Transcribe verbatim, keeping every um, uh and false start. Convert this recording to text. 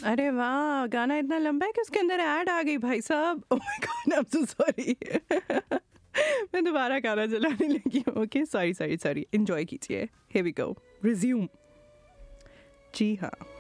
अरे वाह! गाना इतना लंबा है कि उसके अंदर ऐड आ गई भाई साहब। Oh my God, I am so sorry. मैं दोबारा गाना चलाने लगी हूँ। Okay, sorry sorry sorry. Enjoy कीजिए। Here we go, resume. जी हाँ।